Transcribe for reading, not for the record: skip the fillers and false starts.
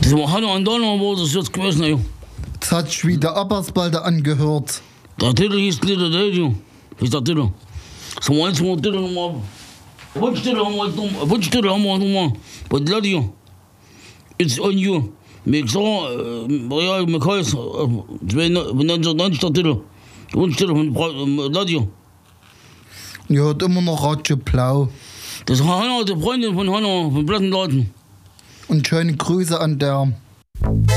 Das war Hanna und Donna, wo das jetzt gewesen, ja. Jetzt hat sich wieder Abbersbalde angehört. Der Titel hieß Little Radio. Ist der Titel. So meinst du, Titel nochmal. Wunschtitel haben wir heute nochmal. Bei Radio. It's on you. Mit so, ja, mit Kreis. 1990 der Titel. Wunschtitel von Radio. Ihr hört immer noch Radio Blau. Das ist Hanna, die Freundin von Hanna, von Plattenladen. Und schöne Grüße an der.